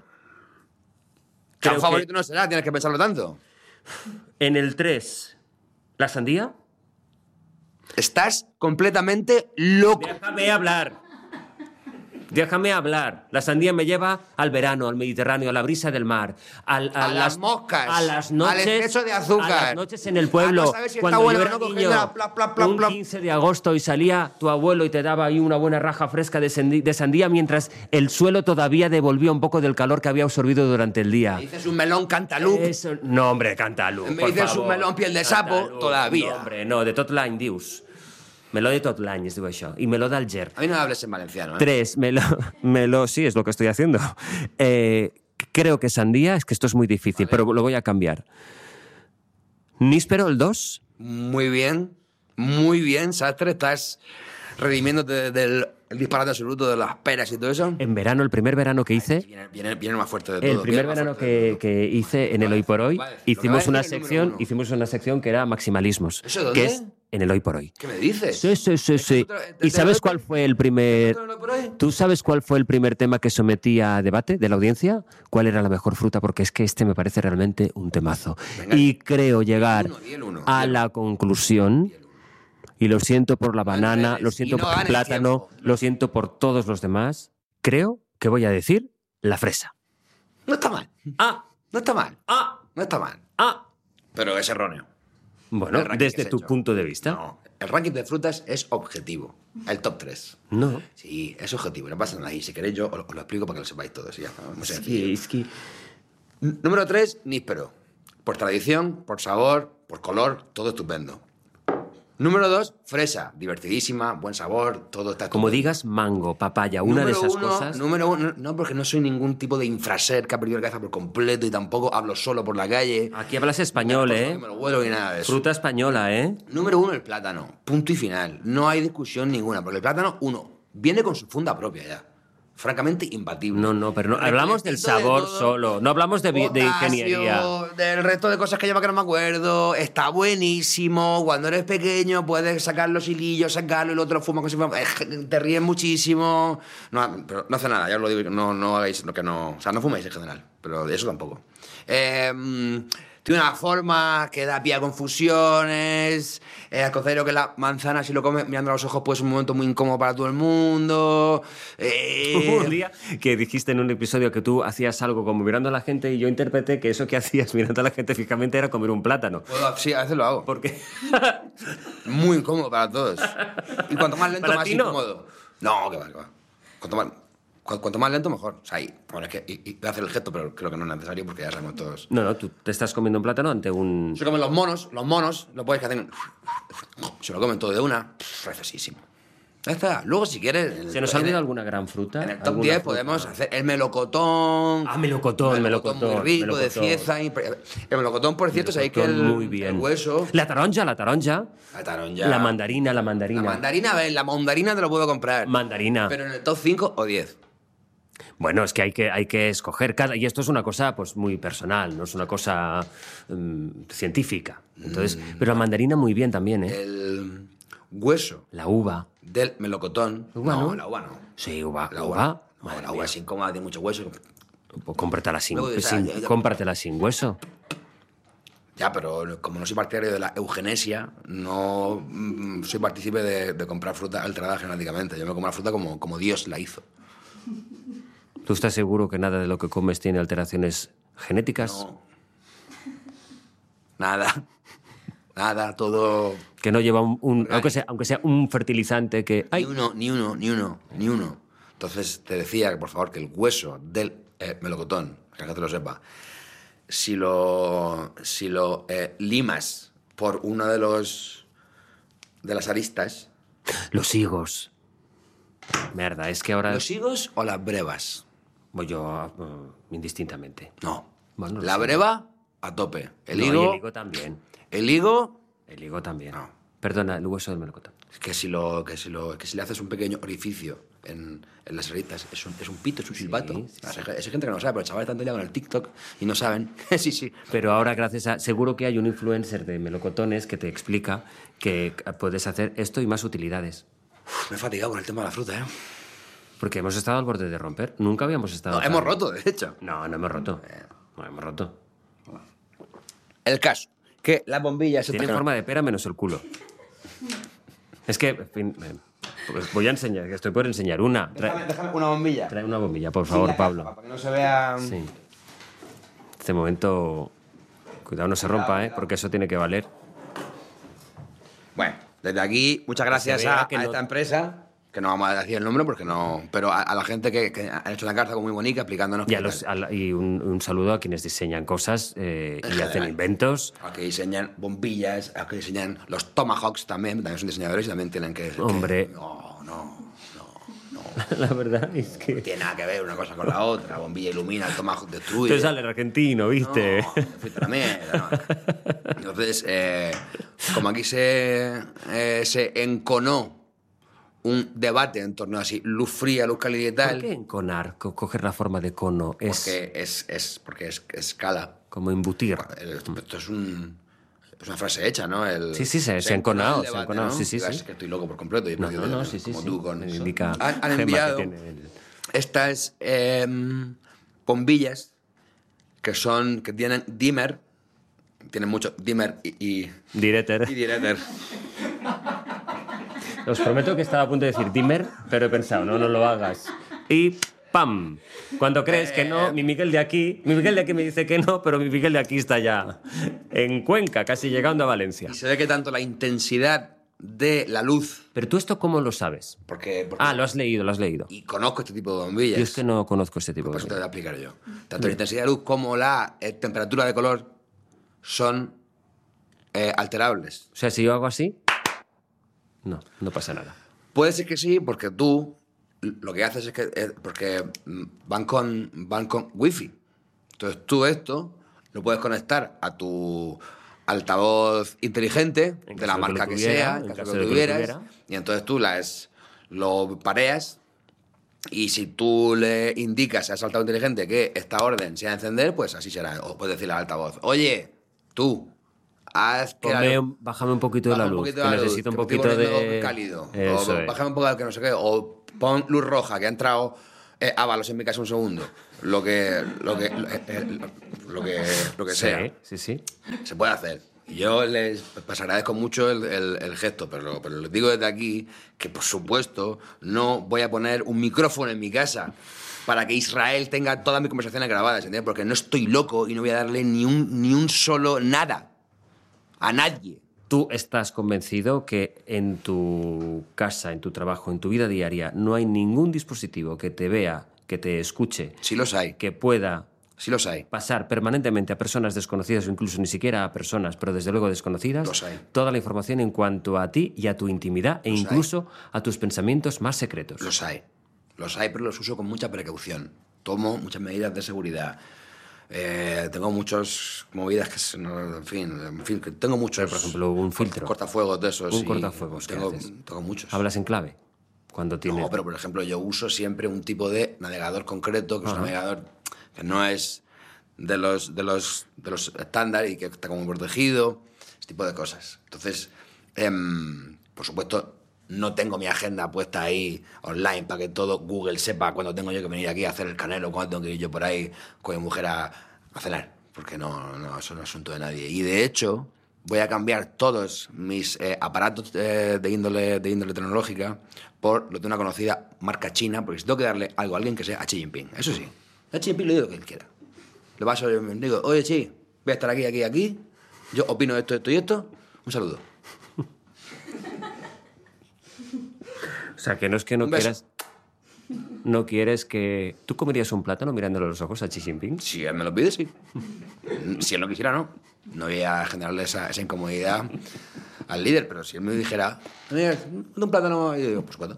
Creo Tan que- favorito no será, tienes que pensarlo tanto. En el tres, ¿la sandía? Estás completamente loco. Déjame hablar. Déjame hablar. La sandía me lleva al verano, al Mediterráneo, a la brisa del mar, al- a, A las moscas, a las noches, al exceso de azúcar, a las noches en el pueblo. a no saber si está cuando bueno yo o era no, niño, cogiéndola, plap, plap, plap, un plap. quince de agosto y salía tu abuelo y te daba ahí una buena raja fresca de, sendi- de sandía mientras el suelo todavía devolvía un poco del calor que había absorbido durante el día. Me dices un melón cantaloup. Eso, no, hombre, Cantaloup. Me por dices un favor. melón piel de sapo, Cantaloup, todavía. No, hombre, no, de tot l'any, dius. Meló de tot l'any, es diu això. I meló d'Alger. A mí no me hables en valenciano, ¿eh? Tres, meló, meló, sí, es lo que estoy haciendo. Eh, creo que sandía, es que esto es muy difícil, pero lo voy a cambiar. Níspero, el dos. Muy bien, muy bien, Sastre. Estás redimiéndote del el disparate absoluto de las peras y todo eso. En verano, el primer verano que hice, Viene, viene, viene más fuerte de todo. el primer viene más verano fuerte de que, todo. que hice en el Hoy por Hoy, Vale, lo que va a hicimos decir una el número sección, uno. hicimos una sección que era maximalismos. ¿Eso dónde? Que es en el Hoy por Hoy. ¿Qué me dices? Sí, sí, sí, sí. otro- te- ¿Y te sabes doy- cuál fue el primer... ¿Te doy por ahí? ¿Tú sabes cuál fue el primer tema que sometí a debate de la audiencia? ¿Cuál era la mejor fruta? Porque es que este me parece realmente un temazo. Venga. Y creo llegar uno, di el uno, a di el la conclusión, y lo siento por la banana, ganes, lo siento y no por el ganes plátano, tiempo. lo siento por todos los demás, creo que voy a decir la fresa. No está mal. Ah, No está mal. ah, No está mal. ah. Pero es erróneo. Bueno, El ranking que desde has tu hecho. punto de vista. No, el ranking de frutas es objetivo. El top tres. No. Sí, es objetivo. No pasa nada. Y si queréis yo os, os lo explico para que lo sepáis todos. y ya está. Muy Sí, sencillo. es que... N- Número tres, níspero. Por tradición, por sabor, por color, todo estupendo. Número dos, fresa. Divertidísima, buen sabor, todo está... Como todo. digas mango, papaya, una Número de esas uno, cosas... Número uno, no, porque no soy ningún tipo de infraser que ha perdido la cabeza por completo y tampoco hablo solo por la calle. Aquí hablas español, Por ¿eh? favor, que me lo huelo ni nada de eso. Fruta española, ¿eh? Número uno, el plátano. Punto y final. No hay discusión ninguna, porque el plátano, uno, viene con su funda propia ya. Francamente imbatible. No, no, pero no, hablamos del Repletito de sabor todo. solo, no hablamos de, vi- de Potasio, ingeniería. del resto de cosas que lleva que no me acuerdo. Está buenísimo. Cuando eres pequeño puedes sacar los hilillos, sacarlo y lo otro fuma. Te ríes muchísimo. No, pero no hace nada, ya os lo digo. No, no hagáis lo que no. O sea, no fuméis en general, pero de eso tampoco. Eh, tiene una forma que da pie a confusiones. Eh, considero que la manzana, si lo comes mirando a los ojos, pues es un momento muy incómodo para todo el mundo. Eh, Hubo un día que dijiste en un episodio que tú hacías algo como mirando a la gente y yo interpreté que eso que hacías mirando a la gente fijamente era comer un plátano. puedo- sí, a veces lo hago. Porque Muy incómodo para todos. Y cuanto más lento, ¿Para más ti no? incómodo. No, que va, que va. Cuanto más, cu- cuanto más lento, mejor. O sea, ahí, bueno, es que y, y voy a hacer el gesto, pero creo que no es necesario porque ya sabemos todos. no, no, tú te estás comiendo un plátano ante un... Se comen los monos, los monos, lo puedes que hacen. Se lo comen todo de una. Refresísimo. Ya está. Luego, si quieres. en el- ¿Se nos ha en el- olvidado alguna gran fruta? En el top ¿Alguna diez fruta? podemos hacer el melocotón. Ah, melocotón, melocotón, muy rico, melocotón. de cieza. y- El melocotón, por cierto, sabéis que el, Muy bien. el hueso. La taronja, la taronja. La taronja. La mandarina, la mandarina. La mandarina, a ver, la mandarina te lo puedo comprar. Mandarina. Pero en el top cinco o diez. Bueno, es que hay que, hay que escoger cada... Y esto es una cosa pues muy personal, no es una cosa mm, científica. Entonces, pero la mandarina muy bien también, ¿eh? El hueso La uva. del melocotón. ¿Uva no, no? la uva no. Sí, uva. La uva. uva. No, Madre la uva mía. es incómoda, tiene mucho hueso. Pues cómpratela sin, Luego, o sea, sin- ya- ya- cómpratela sin hueso. Ya, pero como no soy partidario de la eugenesia, no mm, soy partícipe de, de comprar fruta alterada genéticamente. Yo me como la fruta como, como Dios la hizo. ¿Tú estás seguro que nada de lo que comes tiene alteraciones genéticas? No. Nada. Nada, todo... Que no lleva un... un- aunque, sea, aunque sea un fertilizante que... Ni ¡Ay! uno, ni uno, ni uno, ni uno. Entonces te decía que, por favor, que el hueso del eh, melocotón, que la gente lo sepa, si lo, si lo eh, limas por uno de los de las aristas, Los higos. Merda, es que ahora... ¿los higos o las brevas? Voy yo uh, indistintamente. No. Bueno, no la sé. breva, a tope. El No, y higo... el higo también. El higo... El higo también. No. Perdona, el hueso del melocotón. Es que si, lo, que, si lo, que si le haces un pequeño orificio en, en las aritas, es un, es un pito, es un silbato. sí, sí. Hay hay gente que no lo sabe, pero el chaval está liado con el TikTok y no saben. Sí, sí. Pero ahora, gracias a... Seguro que hay un influencer de melocotones que te explica que puedes hacer esto y más utilidades. Uf, me he fatigado con el tema de la fruta, ¿eh? Porque hemos estado al borde de romper. Nunca habíamos estado... No, tan- hemos roto, de hecho. No, no hemos roto. No hemos roto. El caso, que las bombillas... estas Tiene que no- forma de pera menos el culo. Es que, en fin, eh, pues voy a enseñar, que estoy por enseñar una. Trae, Déjame, déjame una bombilla. trae una bombilla, por Sin favor, la capa, Pablo. Para que no se vea... Sí. Este momento... Cuidado, no se rompa, ¿eh? Porque eso tiene que valer. Bueno, desde aquí, muchas gracias vea a, que a no- esta empresa, que no vamos a decir el nombre porque no... Pero a, a la gente que, que ha hecho una carta muy bonita explicándonos... Y, a qué los- tal. a la- y un, un saludo a quienes diseñan cosas eh, y hacen general. inventos. A que diseñan bombillas, a que diseñan los tomahawks también, también son diseñadores y también tienen que... que- Hombre. no, no, no. La verdad es No que... tiene nada que ver una cosa con la otra. La bombilla ilumina, el tomahawk destruye. Te sale el argentino, ¿viste? No, fuiste a la mierda, no. Entonces, eh, como aquí se, eh, se enconó un debate en torno a si luz fría, luz cálida y ¿Por tal, qué enconar, co- coger la forma de cono? Es porque es, es, porque es escala. como embutir. El- Esto, esto es, un, es una frase hecha, ¿no? El, Sí, sí, se- se ha enconado, el se ha debate, enconado, ¿no? sí, sí, Ya sí. Es que estoy loco por completo y he No, perdido no, no, de- sí, sí, como sí. tú con Me eso. indica Han, han Gemma que enviado tiene el- estas em, bombillas que son, que tienen dimmer, tienen mucho dimmer y, y, Direter. y direter. Os prometo que estaba a punto de decir dimmer, pero he pensado, no, no lo hagas. Y ¡pam! Cuando crees que no, mi Miguel de aquí, mi Miguel de aquí me dice que no, pero mi Miguel de aquí está ya en Cuenca, casi llegando a Valencia. Y se ve que tanto la intensidad de la luz, Pero tú esto cómo lo sabes? porque, porque- Ah, lo has leído, lo has leído. y conozco este tipo de bombillas, Yo es que no conozco este tipo por de eso te cosas. voy a explicar yo. Tanto la intensidad de luz como la eh, temperatura de color son eh, alterables. O sea, si yo hago así, No, no pasa nada. Puede ser que sí, porque tú lo que haces es que... eh, porque van con, van con wifi. Entonces tú esto lo puedes conectar a tu altavoz inteligente, En de la caso de que marca lo que, tuviera, sea, en en caso caso de de que que lo lo tuvieras, tuviera. y entonces tú las, lo pareas, y si tú le indicas a ese altavoz inteligente que esta orden sea encender, pues así será. O puedes decirle al altavoz, oye, tú, haz que... Ponme la- un- bájame un poquito de baja la un luz, poquito que la luz, necesito un que me estoy poquito poniendo de... cálido. Eso O es. bájame un poco que no sé qué. O pon luz roja, que ha entrado eh, Ábalos en mi casa un segundo. Lo que... Lo que... Lo, eh, eh, lo que... Lo que sea. Sí, sí, sí. Se puede hacer. Y yo les pues, agradezco mucho el, el- el gesto, pero, pero les digo desde aquí que, por supuesto, no voy a poner un micrófono en mi casa para que Israel tenga todas mis conversaciones grabadas, ¿entiendes? Porque no estoy loco y no voy a darle ni un, ni un solo nada a nadie. ¿Tú estás convencido que en tu casa, en tu trabajo, en tu vida diaria, no hay ningún dispositivo que te vea, que te escuche, Sí los hay, que pueda sí los hay. pasar permanentemente a personas desconocidas o incluso ni siquiera a personas, pero desde luego desconocidas, Los hay. toda la información en cuanto a ti y a tu intimidad e Los incluso a tus pensamientos más secretos? Los hay. Los hay, pero los uso con mucha precaución. Tomo muchas medidas de seguridad. Eh, tengo muchas movidas que, se- no, en fin, en fin, que tengo muchos... Por ejemplo, un filtro. Cortafuegos de esos. Un y cortafuegos, ¿qué Tengo, haces? tengo muchos. ¿Hablas en clave? Cuando tienes... No, pero por ejemplo, yo uso siempre un tipo de navegador concreto, que es un Ajá. navegador que no es de los, de los, de los estándar y que está como protegido, ese tipo de cosas. Entonces, em, por supuesto, no tengo mi agenda puesta ahí online para que todo Google sepa cuándo tengo yo que venir aquí a hacer el canelo, cuándo tengo que ir yo por ahí con mi mujer a, a cenar, porque no, no, eso no es asunto de nadie. Y de hecho, voy a cambiar todos mis eh, aparatos eh, de, índole, de índole tecnológica por lo de una conocida marca china, porque si tengo que darle algo a alguien que sea a Xi Jinping. Eso sí, a Xi Jinping le digo lo que él quiera. Le paso, le digo, oye, Xi, voy a estar aquí, aquí, aquí, yo opino esto, esto y esto, un saludo. O sea, que no es que no Un beso. quieras... No quieres que... ¿Tú comerías un plátano mirándole a los ojos a Xi Jinping? Si él me lo pide, sí. Si él no quisiera, no. No voy a generarle esa, esa incomodidad al líder, pero si él me dijera, mira, un plátano, y yo digo, pues cuánto.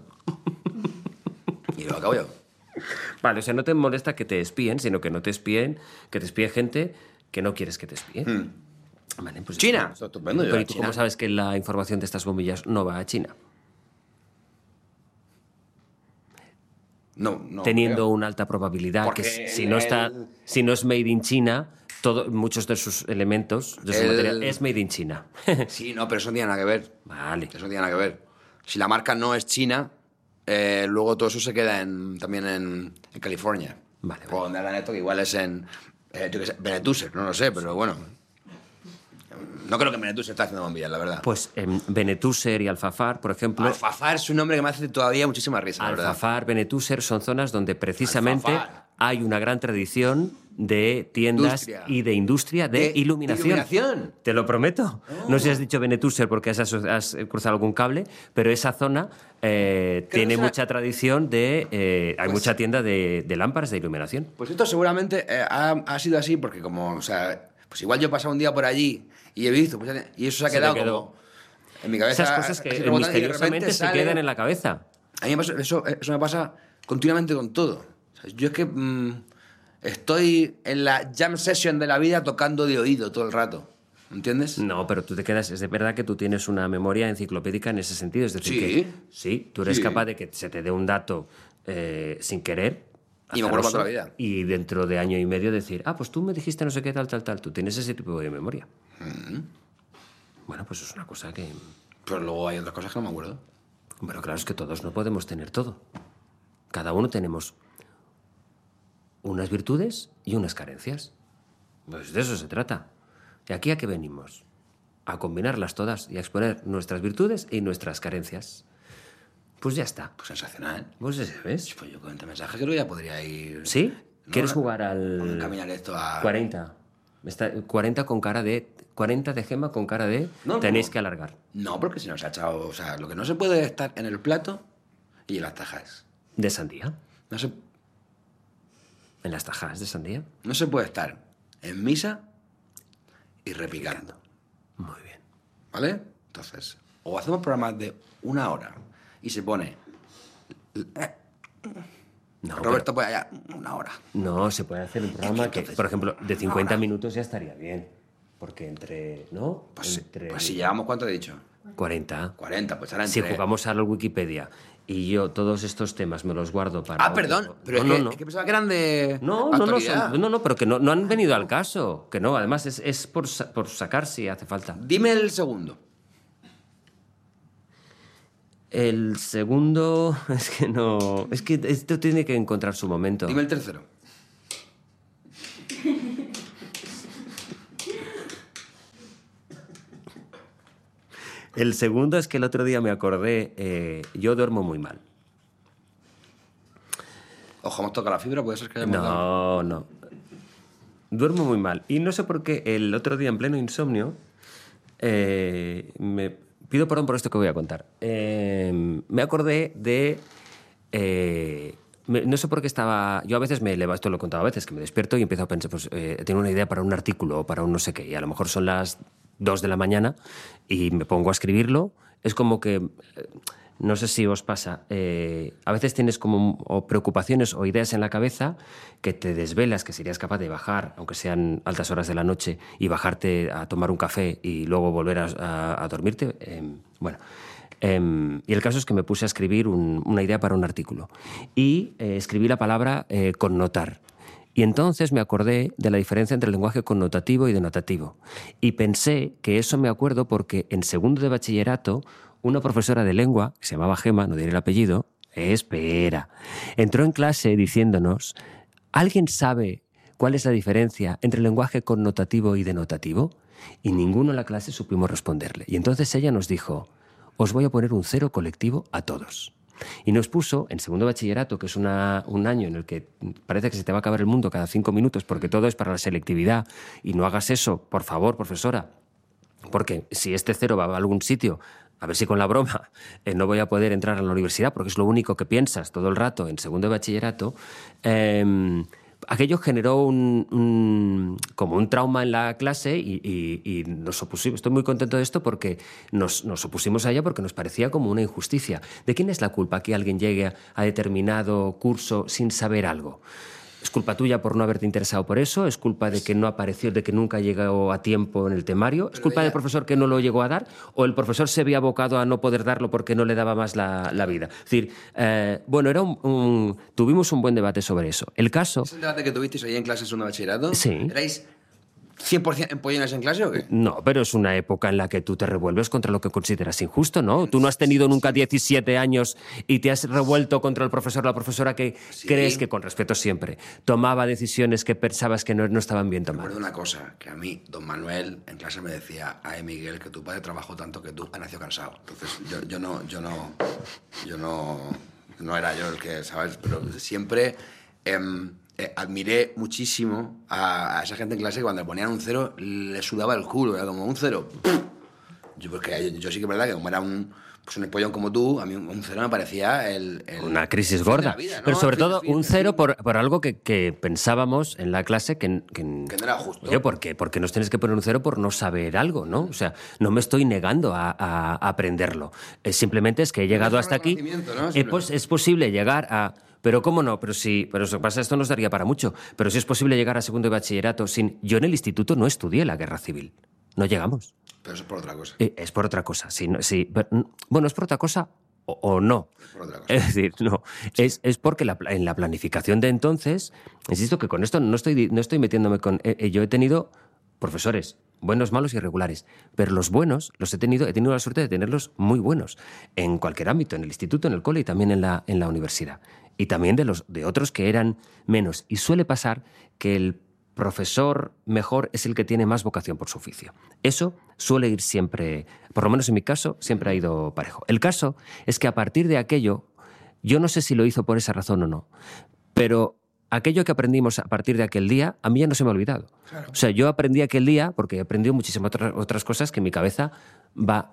Y lo acabo yo. Vale, o sea, no te molesta que te espíen, sino que no te espíen, que te espíe gente que no quieres que te espíe. Vale, pues... China, está estupendo. yo Pero a ¿y tú China. cómo sabes que la información de estas bombillas no va a China? No, no. Teniendo creo. una alta probabilidad Porque que si- si el- no está, el- si no es made in China, todo, muchos de sus elementos, de su El- material, es made in China. Sí, no, pero eso no tiene nada que ver. Vale. Eso no tiene nada que ver. Si la marca no es china, eh, luego todo eso se queda en, también en, en California. Vale, O vale. donde hagan esto, que igual es en, eh, yo qué sé, Benetuser, no lo sé, pero bueno. No creo que Benetuser esté haciendo bombillas, la verdad. Pues en Benetuser y Alfafar, por ejemplo, Alfafar es un nombre que me hace todavía muchísima risa, la verdad. Alfafar, Benetuser son zonas donde precisamente Alfafar. hay una gran tradición de tiendas Industria. y de industria de, De iluminación. iluminación. Te lo prometo. No sé si has dicho Benetuser porque has, aso- has cruzado algún cable, pero esa zona eh, Creo tiene que es una- mucha tradición de... eh, hay Pues- mucha tienda de, de lámparas de iluminación. Pues esto seguramente eh, ha, ha sido así porque como, o sea, pues igual yo he pasado un día por allí y he visto, pues, y eso se ha Se te quedado quedó. como en mi cabeza. Esas cosas que así eh, rebotando, y de misteriosamente repente se sale- quedan en la cabeza. A mí me pasa- eso, eso me pasa continuamente con todo. O sea, yo es que mm, estoy en la jam session de la vida tocando de oído todo el rato. ¿Entiendes? No, pero tú te quedas... Es de verdad que tú tienes una memoria enciclopédica en ese sentido. Es decir, Sí. que sí, tú eres Sí. capaz de que se te dé un dato eh, sin querer. Y me acuerdo azaroso, para toda la vida. Y dentro de año y medio decir, ah, pues tú me dijiste no sé qué, tal, tal, tal. Tú tienes ese tipo de memoria. Mm. Bueno, pues es una cosa que... Pero luego hay otras cosas que no me acuerdo. Bueno, claro, es que todos no podemos tener todo. Cada uno tenemos unas virtudes y unas carencias. Pues de eso se trata. ¿Y aquí a qué venimos? A combinarlas todas y a exponer nuestras virtudes y nuestras carencias. Pues ya está. Pues sensacional. Pues ese, ¿ves? Pues yo con este mensaje creo que ya podría ir... ¿Sí? ¿No? ¿Quieres jugar al Encaminar esto a... cuarenta? Está, cuarenta con cara de... cuarenta de gema con cara de... No, tenéis no. que alargar. No, porque si nos ha echado... O sea, lo que no se puede es estar en el plato y en las tajas. ¿De sandía? No se, ¿En las tajas de sandía? no se puede estar en misa y repicando. Muy bien. ¿Vale? Entonces, o hacemos programas de una hora y se pone... Eh, No, Roberto, pero, pues allá, una hora. No, se puede hacer un programa que, Entonces, por ejemplo, de cincuenta ahora. minutos ya estaría bien. Porque entre, ¿no? Pues, entre pues si llevamos, ¿cuánto he dicho? cuarenta. cuarenta, pues ahora Si entre... jugamos a la Wikipedia y yo todos estos temas me los guardo para... Ah, perdón, pero no, es, no, que, no. es que pensaba que eran de No, no, no, actualidad. son- no, no, pero que no, no han venido al caso. Que no, además es, es por, sa- por sacar si hace falta. Dime el segundo. El segundo, es que no... Es que esto tiene que encontrar su momento. Dime el tercero. El segundo es que el otro día me acordé, eh, yo duermo muy mal. Ojo, hemos tocado la fibra, puede ser que hayamos dado- No, no. Duermo muy mal. Y no sé por qué el otro día en pleno insomnio, eh, me pido perdón por esto que voy a contar. Eh, me acordé de... eh, me- no sé por qué estaba... Yo a veces me levanto, esto lo he contado a veces, que me despierto y empiezo a pensar, pues eh, tengo una idea para un artículo o para un no sé qué, y a lo mejor son las dos de la mañana y me pongo a escribirlo. Es como que... eh, no sé si os pasa, eh, a veces tienes como o preocupaciones o ideas en la cabeza que te desvelas, que serías capaz de bajar, aunque sean altas horas de la noche, y bajarte a tomar un café y luego volver a, a- a dormirte. Eh, bueno, eh, y el caso es que me puse a escribir un- una idea para un artículo y eh, escribí la palabra eh, connotar. Y entonces me acordé de la diferencia entre el lenguaje connotativo y denotativo. Y pensé que eso me acuerdo porque en segundo de bachillerato una profesora de lengua, que se llamaba Gema, no diré el apellido, espera, entró en clase diciéndonos, ¿alguien sabe cuál es la diferencia entre el lenguaje connotativo y denotativo? Y ninguno en la clase supimos responderle. Y entonces ella nos dijo, os voy a poner un cero colectivo a todos. Y nos puso, en segundo bachillerato, que es una, un año en el que parece que se te va a acabar el mundo cada cinco minutos porque todo es para la selectividad, y no hagas eso, por favor, profesora, porque si este cero va a algún sitio, a ver si con la broma eh, no voy a poder entrar a la universidad, porque es lo único que piensas todo el rato en segundo de bachillerato, eh, aquello generó un, un- como un trauma en la clase y, y- y nos opusimos. Estoy muy contento de esto porque nos, nos opusimos a ella porque nos parecía como una injusticia. ¿De quién es la culpa que alguien llegue a, a determinado curso sin saber algo? ¿Es culpa tuya por no haberte interesado por eso? ¿Es culpa de que no apareció, de que nunca llegó a tiempo en el temario? ¿Es culpa ella- del profesor que no lo llegó a dar? ¿O el profesor se había abocado a no poder darlo porque no le daba más la, la vida? Es decir, eh, bueno, era un, un- tuvimos un buen debate sobre eso. El caso... ¿Es el debate que tuvisteis ahí en clase en segundo de bachillerato? Sí. ¿Erais cien por ciento empollones en clase o qué? No, pero es una época en la que tú te revuelves contra lo que consideras injusto, ¿no? Tú no has tenido nunca diecisiete años y te has revuelto contra el profesor o la profesora que Sí. crees que, con respeto siempre, tomaba decisiones que pensabas que no, no estaban bien Recuerdo tomadas. una cosa, que a mí, don Manuel, en clase me decía, ay, Miguel, que tu padre trabajó tanto que tú has nacido cansado. Entonces, yo, yo no, yo no, yo no, no era yo el que, ¿sabes? Pero siempre em, eh, admiré muchísimo a, a esa gente en clase que cuando le ponían un cero le sudaba el culo, era como un cero. Yo, porque yo, yo sí que es verdad que como era un, pues un empollón como tú, a mí un, un cero me parecía el... el Una crisis el fin de gorda. la vida, ¿no? Pero sobre El fin- todo fin- un fin- cero por, por algo que, que pensábamos en la clase que... Que, Que no era justo. Oye, ¿por qué? Porque nos tienes que poner un cero por no saber algo, ¿no? O sea, no me estoy negando a, a- a aprenderlo. Es simplemente es que he llegado forma hasta de aquí. conocimiento, ¿no? Eh, pues, es posible llegar a... Pero cómo no, pero sí, pero eso pasa, esto nos daría para mucho. Pero sí es posible llegar a segundo de bachillerato sin... Yo en el instituto no estudié la guerra civil. No llegamos. Pero eso es por otra cosa. Eh, es por otra cosa. Sí, no- sí, pero, mm, bueno, es por otra cosa o, o no. Es por otra cosa. Es decir, no. Es, es porque la pla- en la planificación de entonces, insisto que con esto no estoy, di- no estoy metiéndome con... eh, eh, yo he tenido profesores buenos, malos y irregulares, pero los buenos los he tenido, he tenido la suerte de tenerlos muy buenos en cualquier ámbito, en el instituto, en el cole y también en la, en la universidad. Y también de, los, de otros que eran menos. Y suele pasar que el profesor mejor es el que tiene más vocación por su oficio. Eso suele ir siempre, por lo menos en mi caso, siempre ha ido parejo. El caso es que a partir de aquello, yo no sé si lo hizo por esa razón o no, pero aquello que aprendimos a partir de aquel día, a mí ya no se me ha olvidado. Claro. O sea, yo aprendí aquel día, porque he aprendido muchísimas otras, otras cosas que mi cabeza va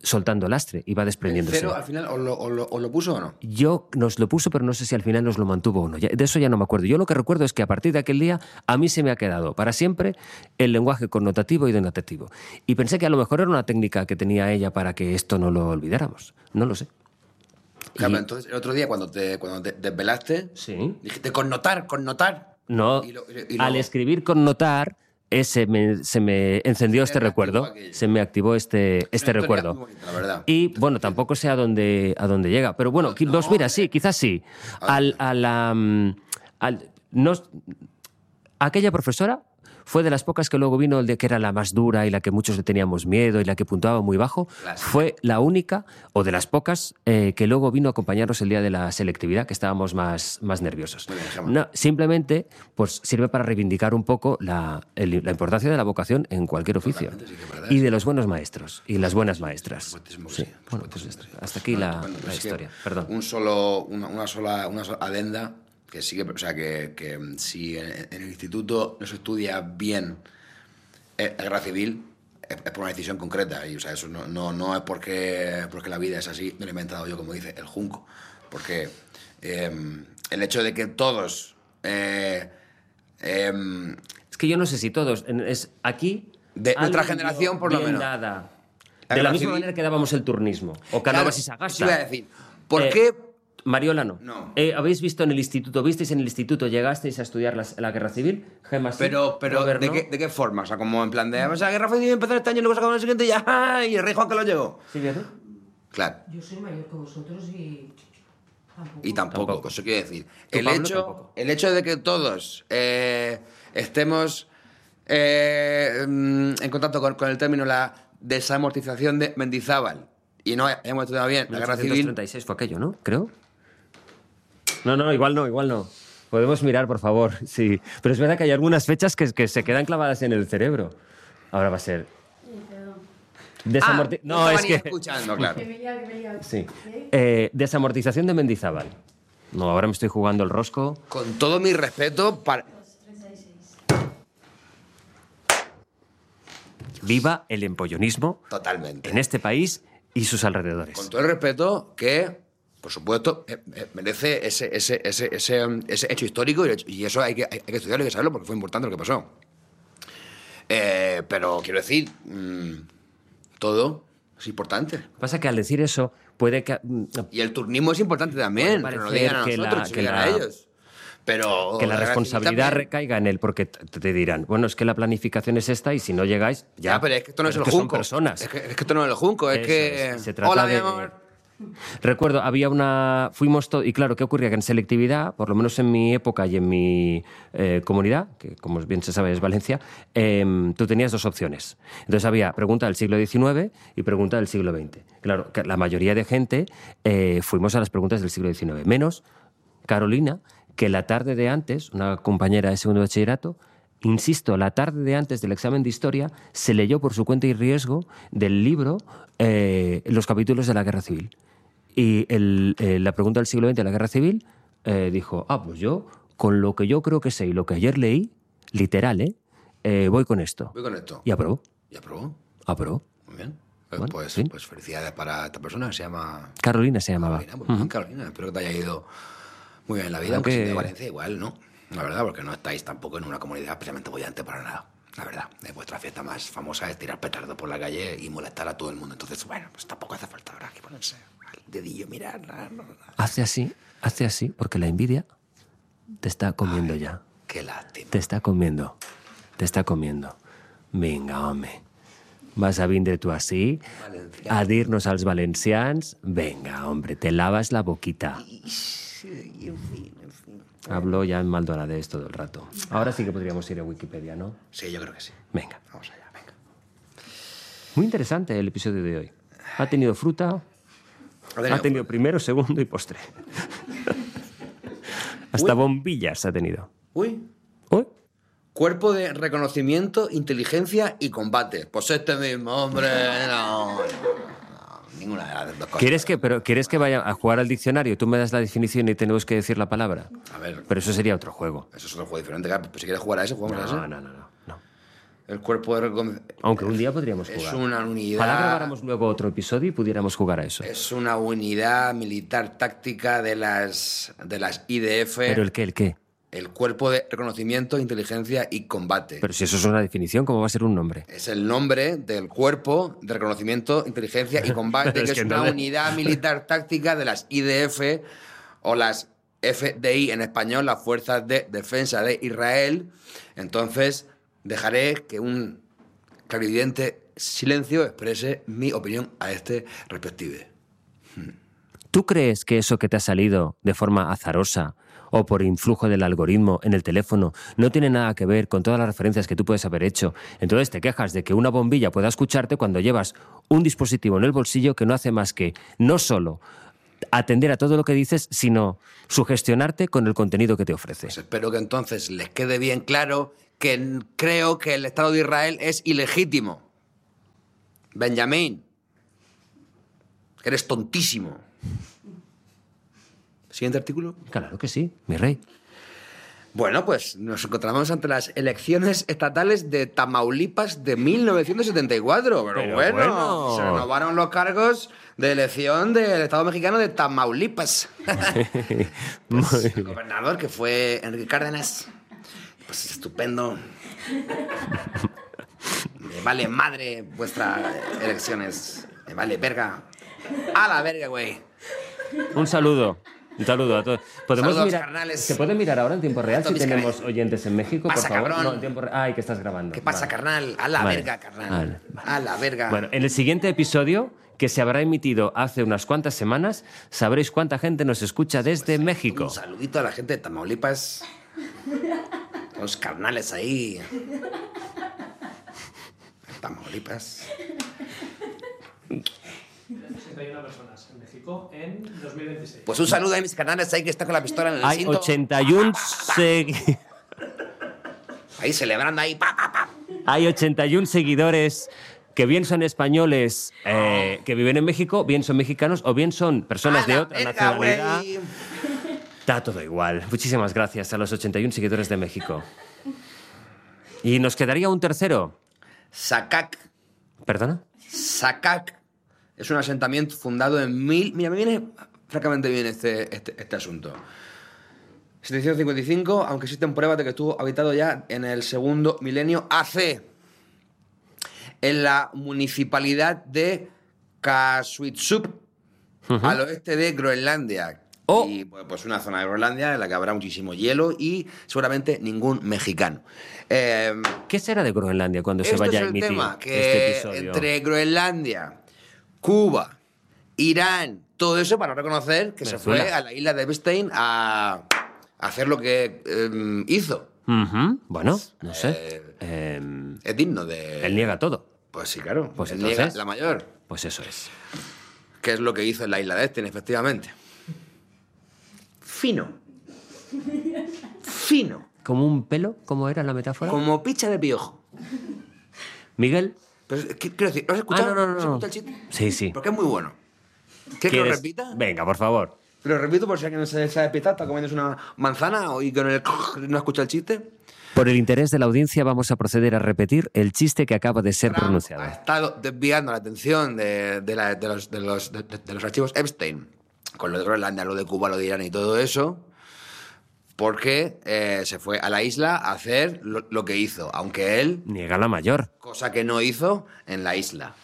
soltando lastre, iba desprendiéndose. ¿Cero al final os lo, os lo, os lo puso o no? Yo nos lo puso, pero no sé si al final nos lo mantuvo o no. Ya, de eso ya no me acuerdo. Yo lo que recuerdo es que a partir de aquel día a mí se me ha quedado para siempre el lenguaje connotativo y denotativo. Y pensé que a lo mejor era una técnica que tenía ella para que esto no lo olvidáramos. No lo sé. Claro, Y- entonces el otro día cuando te, cuando te desvelaste, Sí. dijiste connotar, connotar. No, Y lo- y al luego- escribir connotar, ese me- se me encendió Se este me activó recuerdo, aquello. se me activó este, este Una historia recuerdo. muy bonita, la verdad. Y bueno, tampoco sé a dónde, a dónde llega. Pero bueno, qui- pues mira, sí, quizás sí. Al, a la, mm, al- nos- aquella profesora fue de las pocas que luego vino, el de que era la más dura y la que muchos le teníamos miedo y la que puntuaba muy bajo. Clásica. Fue la única, o de las pocas, eh, que luego vino a acompañarnos el día de la selectividad, que estábamos más, más nerviosos. Muy bien, Gemma. No, simplemente pues, sirve para reivindicar un poco la, el- la importancia de la vocación en cualquier oficio. Totalmente, sí que es verdad, Y sí. de los buenos maestros y las buenas maestras. supuestísimo que Sí. sí, por Bueno, pues supuestísimo. hasta aquí la, Bueno, pues la es que historia. Perdón. Un solo, una, una sola, una sola adenda que sí que, o sea, que, que si en, en el instituto no se estudia bien eh, la guerra civil es, es por una decisión concreta y, o sea, eso no, no, no es porque, porque la vida es así, me lo he inventado yo, como dice el junco, porque eh, el hecho de que todos eh, eh, Es que yo no sé si todos. en- Es aquí. De nuestra alguien generación, dio por lo bien menos. dada. La De la guerra misma civil- manera que dábamos el turnismo. O Cánovas y Claro, Sagasta. eso iba a decir. ¿Por Eh, qué? Mariola no. No. Eh, ¿Habéis visto en el instituto? ¿Visteis en el instituto? ¿Llegasteis a estudiar las- la guerra civil? Gemma, sí. Pero, pero Robert, ¿de, no. qué, ¿de qué forma? O sea, como en plan de, vamos a la guerra civil empezar este año y luego sacamos el siguiente y ya, ¡ah! Y el rey Juan que lo llegó. Silvia, ¿tú? Claro. Yo soy mayor que vosotros y tampoco. Y tampoco, Tampoco. eso quiere decir. Tú, El Pablo, hecho, tampoco. el hecho de que todos eh, estemos eh, mm, en contacto con, con el término la desamortización de Mendizábal y no hayamos estudiado bien la guerra mil ochocientos civil, treinta y seis fue aquello, ¿no? Creo. No, no, igual no, igual no. Podemos mirar, por favor. Sí. Pero es verdad que hay algunas fechas que, que se quedan clavadas en el cerebro. Ahora va a ser. Desamorti- Ah, no, estaba es ni que. escuchando, claro. Que me llame, que me llame. Sí. ¿Eh? Eh, desamortización de Mendizábal. No, ahora me estoy jugando el rosco. Con todo mi respeto para... Viva el empollonismo Totalmente. en este país y sus alrededores. Con todo el respeto que, por supuesto, eh, eh, merece ese, ese, ese, ese, um, ese hecho histórico y, y eso hay que, hay que estudiarlo, hay que saberlo porque fue importante lo que pasó. Eh, pero quiero decir, mm, todo es importante. Pasa que al decir eso puede que, Y el turnismo es importante también, Puede pero no lo parecer digan a que nosotros, la- se que lo digan la- a ellos. Pero que la guerra civil responsabilidad también. recaiga en él, porque te, te dirán, bueno, es que la planificación es esta y si no llegáis, ya. Ya, pero es que esto no es Pero el que son junco. personas. Es que, es que esto no es el junco, es Eso que... es, se trata Hola, de- mi amor. Recuerdo, había una. Fuimos todos. Y claro, ¿qué ocurría? Que en selectividad, por lo menos en mi época y en mi eh, comunidad, que como bien se sabe es Valencia, eh, tú tenías dos opciones. Entonces había pregunta del siglo diecinueve y pregunta del siglo veinte. Claro, que la mayoría de gente eh, fuimos a las preguntas del siglo diecinueve, menos Carolina, que la tarde de antes, una compañera de segundo de bachillerato, insisto, la tarde de antes del examen de historia, se leyó por su cuenta y riesgo del libro eh, los capítulos de la Guerra Civil. Y el, eh, la pregunta del siglo veinte de la Guerra Civil eh, dijo, ah, pues yo, con lo que yo creo que sé y lo que ayer leí, literal, ¿eh? Eh, voy con esto. Voy con esto. Y aprobó. ¿Y aprobó? Aprobó. Muy bien. Pues, Bueno, pues, bien. pues felicidades para esta persona, se llama... Carolina se llamaba. Carolina, pues bien, Carolina, espero que te haya ido muy bien en la vida, aunque Aunque- si de Valencia igual, ¿no? La verdad, porque no estáis tampoco en una comunidad especialmente bollante para nada. La verdad, eh, vuestra fiesta más famosa es tirar petardo por la calle y molestar a todo el mundo. Entonces, bueno, pues tampoco hace falta ahora que ponerse al dedillo, mirar, nada, nada, nada. Hace así, hace así, porque la envidia te está comiendo ya. Qué lástima. Te está comiendo. Te está comiendo. Venga, home. Vas a vindre tú así, Valencià. a dirnos als valencians. Venga, hombre, te lavas la boquita. Sí, en fin, en fin. Hablo ya en Maldonades todo el rato. Ahora sí que podríamos ir a Wikipedia, ¿no? Sí, yo creo que sí. Venga. Vamos allá, venga. Muy interesante el episodio de hoy. Ha tenido fruta, Ha tenido ha tenido primero, segundo y postre. Hasta bombillas ha tenido. Uy, Uy, cuerpo de reconocimiento, inteligencia y combate. Pues este mismo, hombre, no, no, no, ninguna de las dos cosas. ¿Quieres que, pero, ¿quieres que vaya a jugar al diccionario? Tú me das la definición y tenemos que decir la palabra. A ver, Pero eso sería otro juego. eso es otro juego diferente, claro. Pues si quieres jugar a ese, jugamos a ese. No, no, no, no. no. El cuerpo de reconocimiento... Aunque un día podríamos Es jugar. una unidad... Ojalá grabáramos luego otro episodio y pudiéramos jugar a eso. Es una unidad militar táctica de las, de las I D F. ¿Pero el qué, el qué? El cuerpo de reconocimiento, inteligencia y combate. Pero si eso es una definición, ¿cómo va a ser un nombre? Es el nombre del cuerpo de reconocimiento, inteligencia y combate, Es que que es una entonces- unidad militar táctica de las I D F o las F D I en español, las Fuerzas de Defensa de Israel. Entonces, dejaré que un clarividente silencio exprese mi opinión a este respectivo. ¿Tú crees que eso que te ha salido de forma azarosa o por influjo del algoritmo en el teléfono no tiene nada que ver con todas las referencias que tú puedes haber hecho? Entonces te quejas de que una bombilla pueda escucharte cuando llevas un dispositivo en el bolsillo que no hace más que no solo atender a todo lo que dices, sino sugestionarte con el contenido que te ofrece. Pues espero que entonces les quede bien claro que n- creo que el Estado de Israel es ilegítimo. Benjamín, eres tontísimo. Siguiente artículo. Claro que sí, mi rey. Bueno, pues nos encontramos ante las elecciones estatales de Tamaulipas de mil novecientos setenta y cuatro. Pero, Pero bueno, bueno. se renovaron los cargos de elección del Estado mexicano de Tamaulipas. Pues, el gobernador, que fue Enrique Cárdenas, pues estupendo. Me vale madre vuestras elecciones. Me vale verga. A la verga, güey. Un saludo. Un saludo a todos. ¿Podemos Saludos, mirar? carnales. ¿Se puede mirar ahora en tiempo real Todos si mis tenemos carnales. oyentes en México, Pasa, por favor? cabrón. No, en tiempo real. Ay, que estás grabando. ¿Qué pasa, Vale. carnal? A la Vale. verga, carnal. Vale, vale. A la verga. Bueno, en el siguiente episodio, que se habrá emitido hace unas cuantas semanas, sabréis cuánta gente nos escucha desde México. Un saludito a la gente de Tamaulipas. Los carnales ahí. Tamaulipas. sesenta y una personas en México en dos mil veintiséis. Pues un saludo a mis carnales ahí que están con la pistola en el Hay cinto. ochenta y uno segui- Ahí celebrando ahí. Pa, pa, pa. Hay ochenta y uno seguidores que bien son españoles eh, que viven en México, bien son mexicanos o bien son personas A de la otra verga, nacionalidad. güey. Da todo igual. Muchísimas gracias a los ochenta y uno seguidores de México. Y nos quedaría un tercero. Sacac. ¿Perdona? Sacac. Es un asentamiento fundado en mil... Mira, me viene francamente bien este, este, este asunto. setecientos cincuenta y cinco, aunque existen pruebas de que estuvo habitado ya en el segundo milenio A C. En la municipalidad de Kasuitsup, al oeste de Groenlandia. Oh. Y pues una zona de Groenlandia en la que habrá muchísimo hielo y seguramente ningún mexicano. Eh, ¿Qué será de Groenlandia cuando se Esto vaya es a el emitir tema, que este episodio? entre Groenlandia, Cuba, Irán, todo eso para no reconocer que se Venezuela. fue a la isla de Epstein a, a hacer lo que eh, hizo. Ujú. Bueno, no sé. Eh, Em, Es digno de... él niega todo. Pues sí, claro. Pues Él entonces- niega la mayor, Pues eso es. que es lo que hizo en la isla de Epstein, efectivamente. Fino. Fino. ¿Como un pelo? ¿Cómo era la metáfora? Como picha de piojo. Miguel. Pero, ¿qué- quiero decir, ¿lo has escuchado? Ah, no, no, no, ¿Has no. escuchado el chiste? Sí, sí. Porque es muy bueno. ¿Quieres que lo ¿Quieres? repita? Venga, por favor. Lo repito por si alguien no se sabe pistar, está comiéndose una manzana o y con el no escucha el chiste. Por el interés de la audiencia vamos a proceder a repetir el chiste que acaba de ser Trump pronunciado. ha estado desviando la atención de, de la- de los, de, los, de- de los archivos Epstein, con lo de Groenlandia, lo de Cuba, lo de Irán y todo eso, porque eh, se fue a la isla a hacer lo, lo que hizo, aunque él, Niega la mayor. cosa que no hizo en la isla.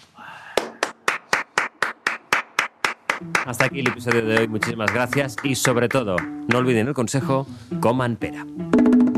Hasta aquí el episodio de hoy. Muchísimas gracias y sobre todo, no olviden el consejo, coman pera.